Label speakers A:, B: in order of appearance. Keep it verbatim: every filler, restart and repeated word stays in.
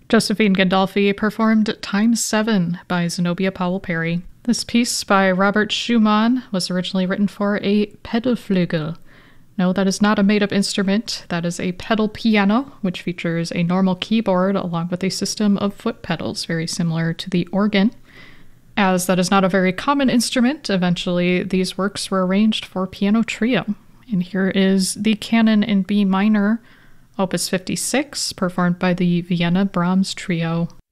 A: Josephine Gandolfi performed Time seven by Zenobia Powell Perry. This piece by Robert Schumann was originally written for a Pedalflügel. No, that is not a made-up instrument. That is a pedal piano, which features a normal keyboard along with a system of foot pedals, very similar to the organ. As that is not a very common instrument, eventually these works were arranged for piano trio. And here is the Canon in B minor, Opus fifty-six, performed by the Vienna Brahms Trio.